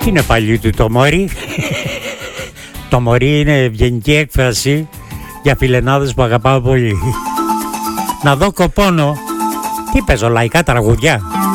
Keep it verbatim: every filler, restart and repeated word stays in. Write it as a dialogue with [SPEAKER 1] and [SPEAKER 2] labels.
[SPEAKER 1] είναι πάλι του το μωρί. Το μωρί είναι ευγενική έκφραση για φιλενάδες που αγαπάω πολύ. Να δω κοπόνο. Τι παίζω, λαϊκά τραγουδιά?